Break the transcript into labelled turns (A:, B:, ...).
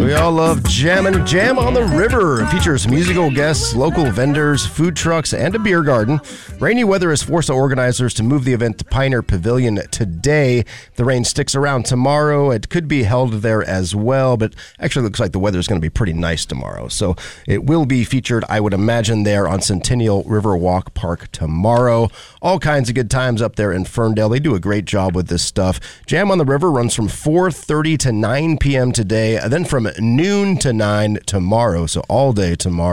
A: We all love Jammin' Jam on the River. It features musical guests, local vendors, food trucks, and a beer garden. Rainy weather has forced the organizers to move the event to Pioneer Pavilion today. If the rain sticks around tomorrow, it could be held there as well, but actually looks like the weather is going to be pretty nice tomorrow. So it will be featured, I would imagine, there on Centennial Riverwalk Park tomorrow. All kinds of good times up there in Ferndale. They do a great job with this stuff. Jam on the River runs from 4:30 to 9 p.m. today, and then from noon to 9 tomorrow, so all day tomorrow.